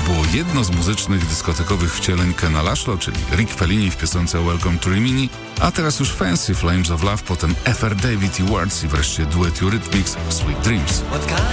było jedno z muzycznych, dyskotekowych wcieleń Kena Laszlo, czyli Rick Fellini w piosence Welcome to Rimini, a teraz już Fancy Flames of Love, potem Ether David i Wards i wreszcie duet Eurythmics Sweet Dreams.